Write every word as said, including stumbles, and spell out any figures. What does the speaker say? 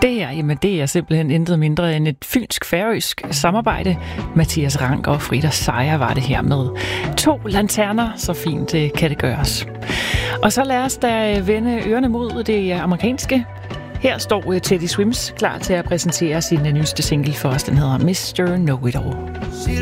Det her, jamen det er simpelthen intet mindre end et fynsk-færøsk samarbejde. Mathias Rank og Frida Sejer var det her med to lanterner, så fint kan det gøres. Og så lad os da vende ørerne mod det amerikanske. Her står Teddy Swims klar til at præsentere sin nyeste single for os. Den hedder mister Know-It-All.